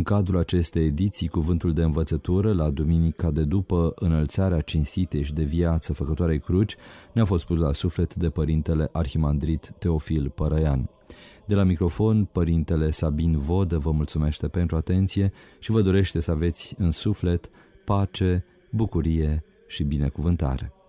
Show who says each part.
Speaker 1: În cadrul acestei ediții, cuvântul de învățătură la duminica de după înălțarea cinstitei și de viață Făcătoarei Cruci ne-a fost pus la suflet de părintele arhimandrit Teofil Părăian. De la microfon, părintele Sabin Vodă vă mulțumește pentru atenție și vă dorește să aveți în suflet pace, bucurie și binecuvântare.